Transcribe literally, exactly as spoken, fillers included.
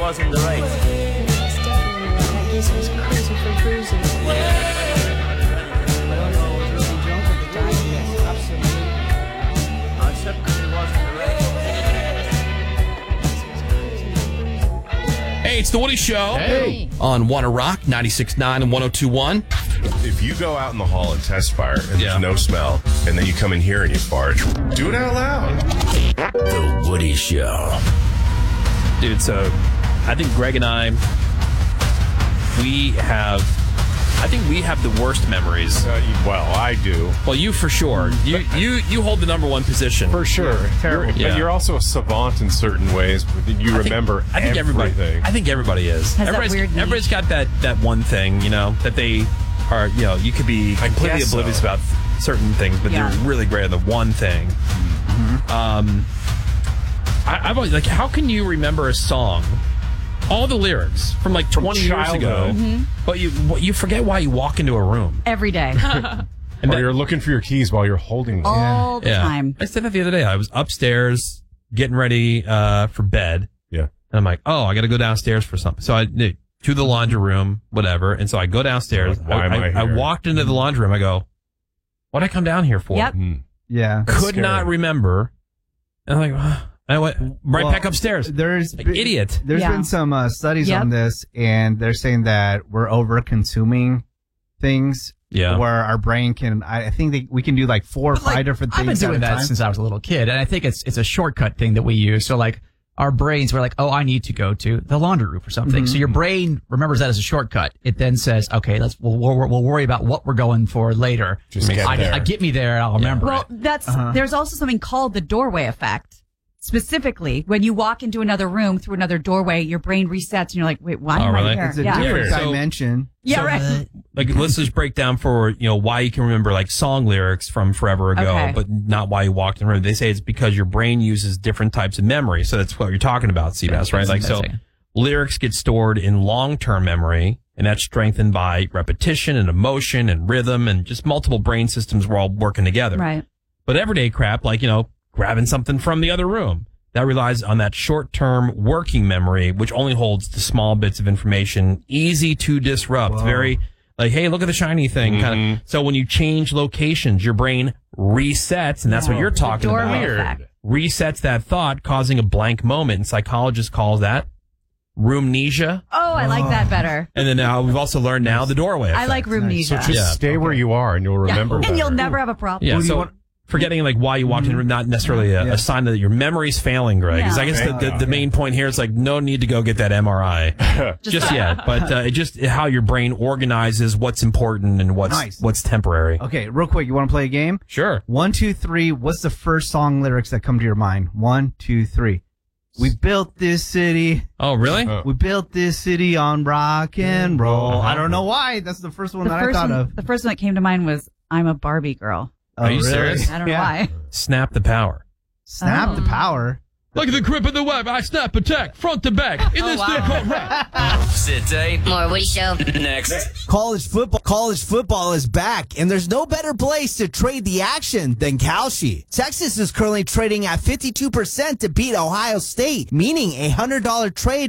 wasn't the right. That's definitely right. I guess he was cruising for cruising. I don't know. I was really drunk at the time. Yes, absolutely. I said it wasn't the right. Hey, it's the Woody Show. Hey. On Wanna Rock, ninety-six point nine and one oh two point one. If you go out in the hall and test fire and Yeah. there's no smell, and then you come in here and you fart, do it out loud. The Woody Show. Dude, so I think Greg and I, we have, I think we have the worst memories. Uh, well, I do. Well, you for sure. You you you hold the number one position. For sure. Terrible. Yeah. But you're also a savant in certain ways. But you I think- remember I think everybody. everything. I think everybody is. Has that everybody's, weird niche. everybody's got that, that one thing, you know, that they are, you know, you could be I completely guess oblivious so. about certain things, but Yeah. they're really great at the one thing. Mm-hmm. Um, I, I've always, like, how can you remember a song, all the lyrics from like twenty years ago, childhood. but you you forget why you walk into a room? Every day. And Or that- you're looking for your keys while you're holding them. All the yeah. time. I said that the other day. I was upstairs getting ready uh, for bed. Yeah. And I'm like, oh, I got to go downstairs for something. So I to the laundry room, whatever. And so I go downstairs. Like, why am I I here? walked into the laundry room. I go, what did I come down here for? Yep. Mm. Yeah. Could scary. not remember. And I'm like, "Ugh." I went right Well, back upstairs. There's Like, been- idiot. There's Yeah. been some uh, studies Yep. on this, and they're saying that we're over consuming things. Yeah. Where our brain can, I I think they, we can do like four or But, like, five different I've things. been doing at a that time. since I was a little kid, and I think it's it's a shortcut thing that we use. So like our brains were like, oh, I need to go to the laundry room or something. Mm-hmm. So your brain remembers that as a shortcut. It then says, okay, let's we'll we'll, we'll worry about what we're going for later. Just get I, there. I get me there, and I'll remember Well, it. that's Uh-huh. there's also something called the doorway effect. Specifically, when you walk into another room through another doorway, your brain resets and you're like, wait, why Oh, am really? I here? It's a yeah. different So- dimension. Yeah, So, right. Like, let's just break down for, you know, why you can remember like song lyrics from forever ago, Okay. but not why you walked in the room. They say it's because your brain uses different types of memory. So that's what you're talking about, Seabass, right? That's Like, so amazing. lyrics get stored in long-term memory, and that's strengthened by repetition and emotion and rhythm and just multiple brain systems were all working together. Right. But everyday crap, like, you know, grabbing something from the other room, that relies on that short-term working memory, which only holds the small bits of information, easy to disrupt. Very, like, hey, look at the shiny thing. Kind of. So when you change locations, your brain resets, and that's what you're talking doorway about. effect. Resets that thought, causing a blank moment. And psychologists call that roomnesia. Oh, I like that better. And then now we've also learned now the doorway effect. I like roomnesia. So just Yeah. stay where you are and you'll Yeah. remember And you'll better. never have a problem. Yeah, What do you so want- forgetting like why you walked in, not necessarily a, Yeah. a sign that your memory's failing, Greg. Yeah. Is I guess the, the, the main point here is like no need to go get that M R I just yet, but uh, it just how your brain organizes what's important and what's Nice. what's temporary. Okay, real quick, you want to play a game? Sure. One, two, three. What's the first song lyrics that come to your mind? One, two, three. We built this city. Oh, really? Oh. We built this city on rock and roll. I don't know why. That's the first one The that first I thought one, of. the first one that came to mind was I'm a Barbie girl. Are you really? serious? I don't know Yeah. why. Snap the power. Snap Oh. the power. Look at the grip of the web. I snap attack front to back in this thing called rap. City. More Woody Show. Next. College football, college football is back, and there's no better place to trade the action than Kalshi. Texas is currently trading at fifty-two percent to beat Ohio State, meaning a one hundred dollars trade